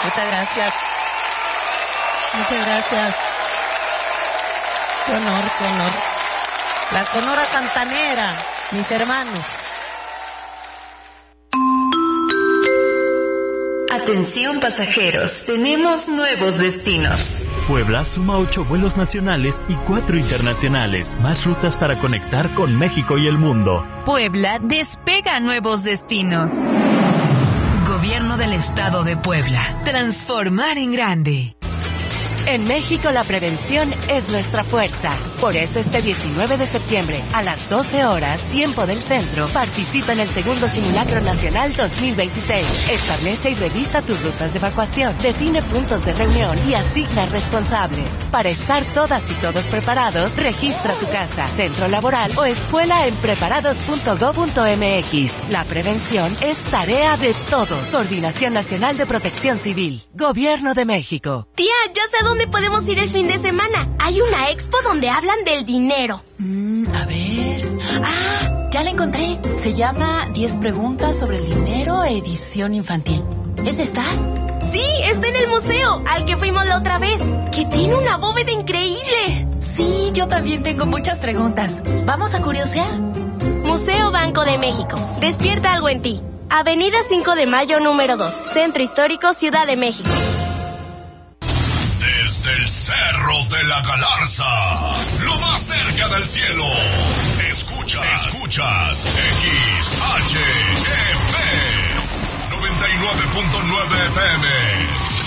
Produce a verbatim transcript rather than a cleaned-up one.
Muchas gracias. Muchas gracias. Qué honor, qué honor. La Sonora Santanera, mis hermanos. Atención pasajeros, tenemos nuevos destinos. Puebla suma ocho vuelos nacionales y cuatro internacionales, más rutas para conectar con México y el mundo. Puebla despega nuevos destinos. Gobierno del Estado de Puebla. Transformar en grande. En México la prevención es nuestra fuerza. Por eso este diecinueve de septiembre, a las doce horas, tiempo del centro, participa en el segundo Simulacro Nacional dos mil veintiséis. Establece y revisa tus rutas de evacuación, define puntos de reunión y asigna responsables. Para estar todas y todos preparados, registra tu casa, centro laboral o escuela en preparados punto gob punto eme equis. La prevención es tarea de todos. Coordinación Nacional de Protección Civil. Gobierno de México. Tía, ya sé dónde podemos ir el fin de semana. Hay una expo donde hablan del dinero. Mm, a ver... ¡Ah! Ya la encontré. Se llama diez preguntas sobre el dinero, edición infantil. ¿Es esta? Sí, está en el museo, al que fuimos la otra vez, que tiene una bóveda increíble. Sí, yo también tengo muchas preguntas. ¿Vamos a curiosear? Museo Banco de México. Despierta algo en ti. Avenida cinco de Mayo, número dos. Centro Histórico, Ciudad de México. Desde el Cerro de la Galarza, lo más cerca del cielo, escuchas, escuchas X H E P noventa y nueve punto nueve F M.